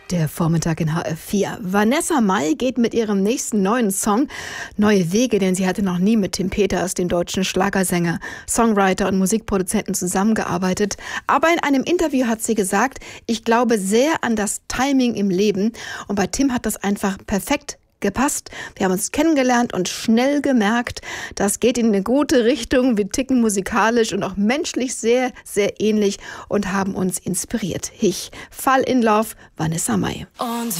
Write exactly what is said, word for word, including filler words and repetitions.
Der Vormittag in H F vier. Vanessa Mai geht mit ihrem nächsten neuen Song neue Wege, denn sie hatte noch nie mit Tim Peters, dem deutschen Schlagersänger, Songwriter und Musikproduzenten, zusammengearbeitet. Aber in einem Interview hat sie gesagt, ich glaube sehr an das Timing im Leben. Und bei Tim hat das einfach perfekt gepasst. Wir haben uns kennengelernt und schnell gemerkt, das geht in eine gute Richtung. Wir ticken musikalisch und auch menschlich sehr, sehr ähnlich und haben uns inspiriert. Ich fall in love, Vanessa Mai. Und